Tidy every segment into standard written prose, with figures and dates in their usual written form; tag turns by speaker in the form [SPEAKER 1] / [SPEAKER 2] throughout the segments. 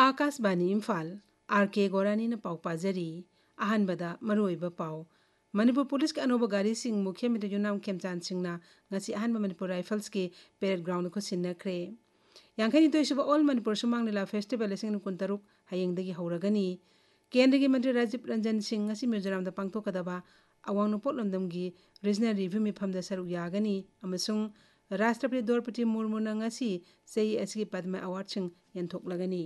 [SPEAKER 1] Akashvani Imphal R K. गोरानी ने पाव पाजरी अहनबदा मरोइबा पाव Manipur police के अनोबा गाड़ी सिंह मुख्यमंत्री युनाम खेमचान सिंहना ngasi अहनबा मणिपुर राइफल्स के पेरेड ग्राउंड को सिन्नख्रे यांखनी तोइसुबा ऑल मणिपुर सुमांग लीला फेस्टिवल सिंह कुंतरुक हयेंदगी हौरगनी केंद्र के मंत्री राजीव रंजन सिंह ngasi मिजोराम दा पांगथोकदबा अवांग नोपोट लमदम रीजनल रिव्यू मिफम दा सरुक यागनी अमसुंग राष्ट्रपति द्रौपदी मुर्मू ना ngasi सही असगी पद्म अवार्ड सिंह यंथोकलगनी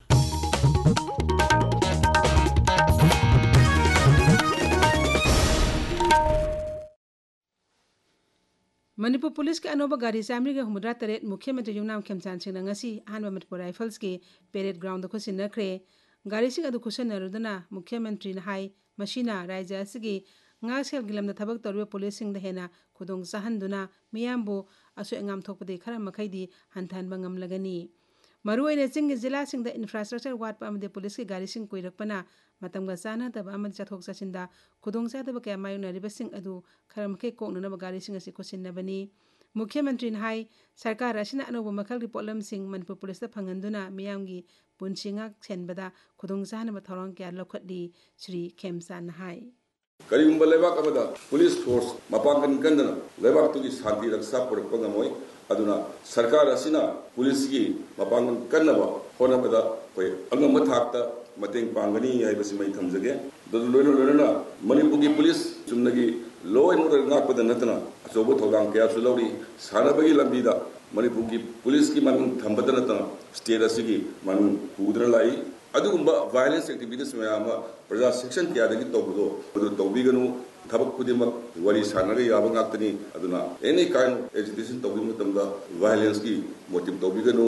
[SPEAKER 1] मणिपुर पुलिस के अनोबा गाड़ी चामरी के हुमद्रा तरेट मुख्यमंत्री युनाम खेमचान सिंह ngasi अहनबा मणिपुर राइफल्स के पेरेड ग्राउंड को सिन्नख्रे गाड़ी सिंह अदु खुसनरुदना मुख्यमंत्री ना हाई मशीना राज्य असगी ngaksel gilam da thabak torwe police sing da hena khudong sahanduna miyambo asu engam thokpade khara makhaidi hanthan bangam lagani maru ene ching jila sing da infrastructure wat pa amde police ke gari sing koirakpana matamga chana taba amad chathok chasinda khudong sa taba kya mayu nariba sing adu khara makai kokna na gari sing asi kosinabani मुख्यमंत्री high सरकार असना अनोब मखल की pollen Singh Manpur police फंगंदुना मियामगी पुनसिंगा छेनबदा खुदोंसाहनब थौरंग क्या लखटली Shri खेमसान high
[SPEAKER 2] करीगुंबा लेबाक अमदा police force मपांगन गंदना लेबाक तुगी शांति रक्षा पुरक्पा गमोय अदुना सरकार असिना पुलिस की मपांगन कन्नबा होनबदा कोई अंगम थाकता मतेंग पांगनी हाइबसि मै थमजगे लोइना मणिपुर की पुलिस चुमनगी लॉ एंड ऑर्डर नाकपद नतना अचोब थौदांग कया सुलौरी सानबगी लंबीदा मणिपुर की पुलिस की मनु थंबद नतना स्टेट असिगी मनु पुद्र लाई अदुगुंबा वायलेंस एक्टिविटीज में प्रजा सेक्शन क्या तौबीगनु थबक खुदिमक worry सानग याब गाक्तनी अदुना any kind of agitation तौबी मतमदा violence की मोटिव तौबीगनु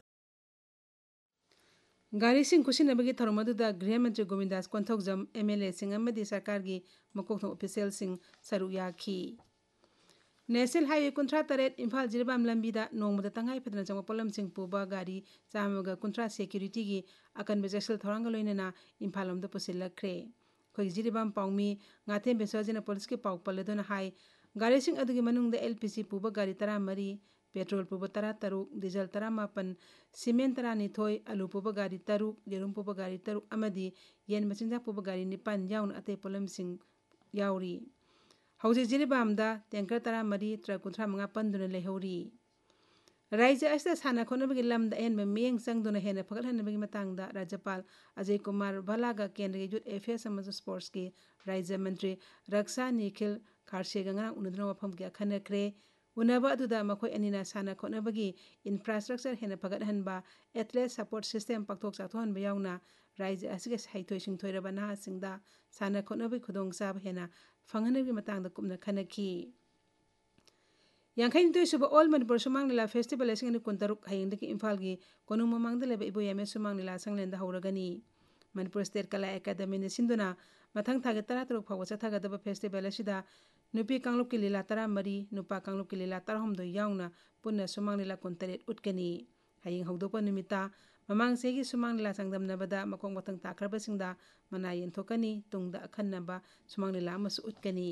[SPEAKER 1] गाड़ी सिंह कुशिनबगी थरमदुदा गृह मंत्री गोविंदास कोंथौजम एमएलए सिंह अमदी सरकार की मकोथों ऑफिशियल सिंह सरुक याखी नेशनल हाईवे कुंथ्रा तरेट इम्फाल जिरबाम लंबीदा नोंमदा तंगाई फदना चंग पोलम सिंह पुबा गाड़ी चामगा कुंथ्रा सेक्यूरिटी की अकन बेजसल थौरंग लोइनना इम्फाल लमदा पुसिलखरे खोई जिरबाम पाउमी गाथेम बेसोजना पुलिस के पाउ पल्लेदोना हाई गाड़ी सिंह अदुगी मनुंगदा एलपीजी पुबा गाड़ी 13 पेट्रोल पुबा 13 डीजल 15 सीमेंट 12 आलू पुबा गाड़ी 3 येरुम पुबा गाड़ी 3 अमदी येन मचिंजा पुबा गाड़ी 9 याउन अते पोलम सिंह याउरी हौजे जिरिबामदा टैंकर 13 ट्रक 35 पंदुना लेहौरी राज्य असिदा साना खोनबगी लमदा एन मेंग संगदुना हेना फगलहनबगी मतंगदा राज्यपाल अजय कुमार भलागा केंद्र के यूथ अफेयर्स एंड स्पोर्ट्स के राज्य मंत्री रक्षा निखिल खारसेगा उनदुना वफम के खनखरे उनबा अदुदा मखोय अनिना साना खोनबगी इंफ्रास्ट्रक्चर हेना फगलहनबा एथलेट सपोर्ट सिस्टम पाक्थोक चाथोहनबा याउना राज्य असिगे हाइथोय सिंथोयरबा नाहासिंगदा साना खोनबगी खुदोंचाब हेना फंगनबगी मतंगदा कुमना खनखी यांखैन तोइसुबा ऑल मणिपुर सुमांग लीला फेस्टिवल असिंग कुंतरुक हयेंदगी इम्फाल की कोनुंग ममांगदा लेबा इबोयामे सुमांग लीला संगलेंदा हौरगनी मणिपुर स्टेट कला एकेडमी ने सिंदुना मथंग थागे 13 फाव चथागदबा फेस्टिवल असिदा नुपी कांगलुप की लीला 13 नुपा कांगलुप की लीला 13 याउना पुन्ना सुमांग लीला कुंतरेट उटकनी हयेंग हौदोपा निमित्ता ममांग सेगी सुमांग लीला संगदमनबदा मखोंग मथंग ताखरबसिंगदा मना येंथोकनी तुंगदा अखन्नबा सुमांग लीला अमसु उटकनी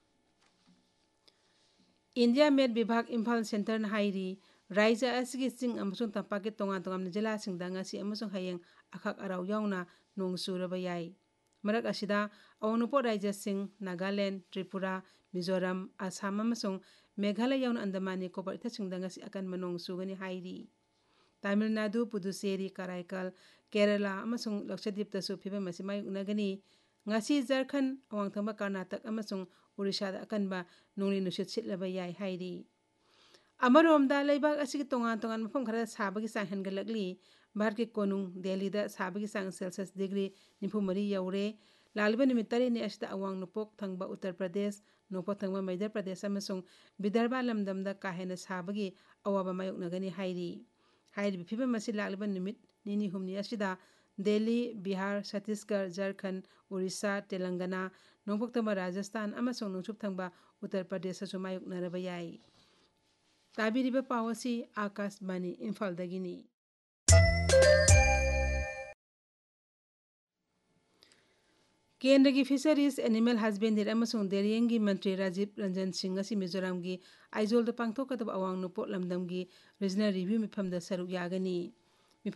[SPEAKER 1] इंडिया मेड विभाग इम्फाल सेंटर हाइरी राज्य असगी चिंग अमसुंग तंपा के तोंगान तोंगान जिला सिंगदा ngasi अमसुंग हयेंग अखक अराव याउना नोंग सुरबा याई मरक असिदा अवनुपो राज्य सिंह नागालैंड त्रिपुरा मिजोरम आसाम अमसुंग मेघालय याउन अंडमान निकोबार इथासिंगदा ngasi अकन मनोंग सुगनी हाइरी तमिलनाडु पुदुचेरी कराईकल केरला अमसुंग लक्षद्वीप तसु फिबम मसी माय उनगनी ngasi झारखंड अवांगथंबा कर्नाटक अमसुंग ओडिशा दा अकनबा नोंगली नुसित सिटलबा याई हाइरी अमरोमदा लेबाग असिगी तोंगान तोंगान मफम खरा साबगी सांग हनगलगली भारत के कोनुंग दिल्ली दा साबगी सांग सेल्सियस डिग्री 94 यौरे लालिबा निमित 3 ने असिदा अवांग नुपोक थंगबा उत्तर प्रदेश नोपोक थंगबा मध्य प्रदेश अमसुंग विदर्भ लमदमदा काहेना साबगी अवाबा मायोकनगनी हाइरी हाइरी फिबम मसी लालिबा निमित निनी हुमनी असिदा दिल्ली बिहार छत्तीसगढ़ झारखंड उड़ीसा तेलंगाना नोंपोक राजस्थान अमसुंग नोंसुप थंगबा उत्तर प्रदेश मायोकनरबा याई ताबिरिबा पावसी आकाशवाणी इम्फालदगिनी केंद्र की फिशरीज एनिमल हस्बेंडरी अमसुंग डेयरिंग की मंत्री राजीव रंजन सिंह असि मिजोराम की आइजोल पांथोकदब अवांग नुपोट लमदम की रीजनल रिव्यू मिफम द सरुक यागनी